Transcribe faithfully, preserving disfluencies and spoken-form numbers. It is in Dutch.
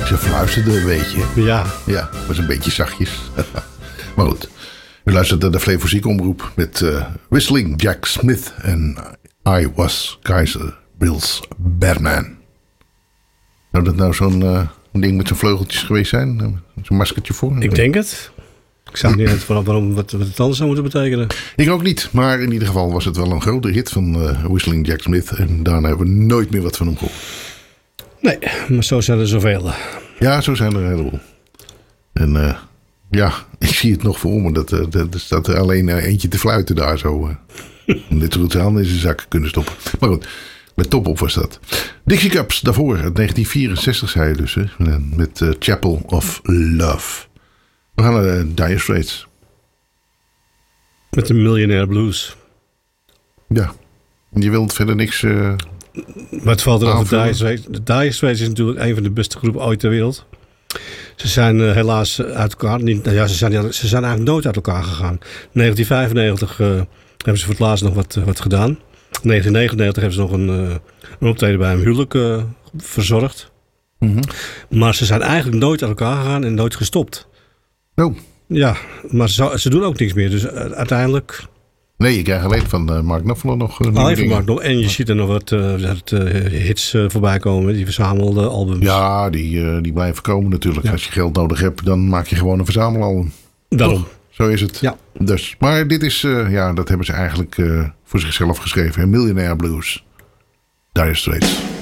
Ze fluisterde een beetje. Ja. Ja, was een beetje zachtjes. Maar goed. U luistert naar de Flevo Ziekomroep met uh, Whistling Jack Smith en I Was Kaiser Bill's Batman. Zou dat nou zo'n uh, ding met zijn vleugeltjes geweest zijn? Zo'n maskertje voor? Ik denk het. Ik zou niet weten waarom wat, wat het anders zou moeten betekenen. Ik ook niet, maar in ieder geval was het wel een grote hit van uh, Whistling Jack Smith. En daarna hebben we nooit meer wat van hem gehoord. Nee, maar zo zijn er zoveel. Ja, zo zijn er een heleboel. En uh, ja, ik zie het nog voor me. Dat, uh, dat, er staat er alleen uh, eentje te fluiten daar zo. Uh, om dit goed aan in zijn zak kunnen stoppen. Maar goed, met top op was dat. Dixie Cups, daarvoor, uit negentien vierenzestig zei je dus. Hè, met uh, Chapel of Love. We gaan naar uh, Dire Straits. Met de Millionaire Blues. Ja, je wilt verder niks... Uh, Wat valt er over Dire Straits? De Dire Straits is natuurlijk een van de beste groepen ooit ter wereld. Ze zijn uh, helaas uit elkaar. Niet, nou ja, ze, zijn, ze zijn eigenlijk nooit uit elkaar gegaan. negentien vijfennegentig uh, hebben ze voor het laatst nog wat, uh, wat gedaan. negentien negenennegentig hebben ze nog een, uh, een optreden bij een huwelijk uh, verzorgd. Mm-hmm. Maar ze zijn eigenlijk nooit uit elkaar gegaan en nooit gestopt. Oh. Ja, maar ze, ze doen ook niks meer. Dus uh, uiteindelijk... Nee, je krijgt alleen van uh, Mark Knopfler nog uh, alleen van Mark Knopfler. En je ziet er nog wat uh, het, uh, hits uh, voorbij komen. Die verzamelde albums. Ja, die, uh, die blijven komen natuurlijk. Ja. Als je geld nodig hebt, dan maak je gewoon een verzamelalbum. Daarom. Toch? Zo is het. Ja. Dus, maar dit is, uh, ja, dat hebben ze eigenlijk uh, voor zichzelf geschreven. Hè? Millionaire Blues. Dire Straits.